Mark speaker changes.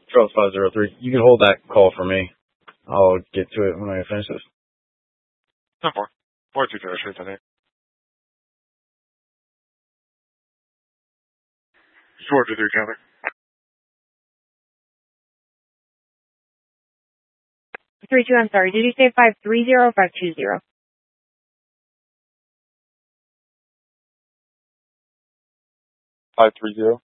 Speaker 1: Charles 503. You can hold that call for me. I'll get to it when I finish this.
Speaker 2: 10-4. 420 straight to Nate. 423 counter.
Speaker 3: 32, I'm sorry. Did you say 530 or 520?
Speaker 2: 530.